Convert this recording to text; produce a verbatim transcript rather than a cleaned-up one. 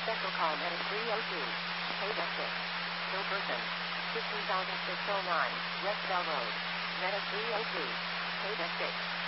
Special call Meta three oh two. Page six. No person. fifteen thousand six hundred nine. West Bell Road. Meta three oh two. Page six.